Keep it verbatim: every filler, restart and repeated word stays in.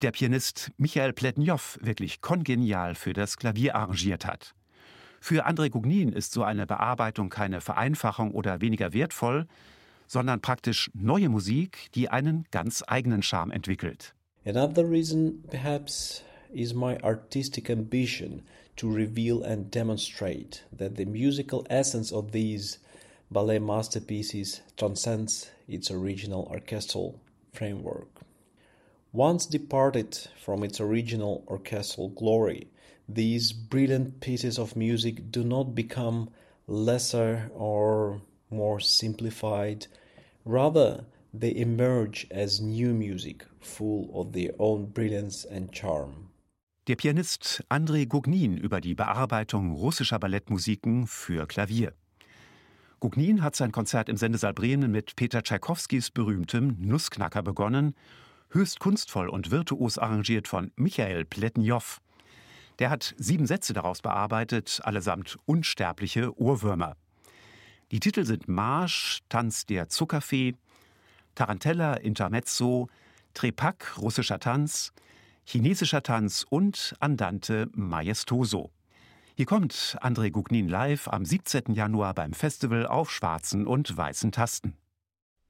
der Pianist Michael Pletnjow wirklich kongenial für das Klavier arrangiert hat. Für Andrei Gugnin ist so eine Bearbeitung keine Vereinfachung oder weniger wertvoll, sondern praktisch neue Musik, die einen ganz eigenen Charme entwickelt. Another reason, perhaps, is my artistic ambition to reveal and demonstrate that the musical essence of these ballet masterpieces transcends its original orchestral framework. Once departed from its original orchestral glory, these brilliant pieces of music do not become lesser or more simplified. Rather, they emerge as new music, full of their own brilliance and charm. Der Pianist Andrei Gugnin über die Bearbeitung russischer Ballettmusiken für Klavier. Gugnin hat sein Konzert im Sendesaal Bremen mit Peter Tschaikowskis berühmtem Nussknacker begonnen, höchst kunstvoll und virtuos arrangiert von Michael Pletnjow. Der hat sieben Sätze daraus bearbeitet, allesamt unsterbliche Ohrwürmer. Die Titel sind Marsch, Tanz der Zuckerfee, Tarantella, Intermezzo, Trepak, russischer Tanz, chinesischer Tanz und Andante Maestoso. Hier kommt Andrei Gugnin live am siebzehnten Januar beim Festival auf schwarzen und weißen Tasten.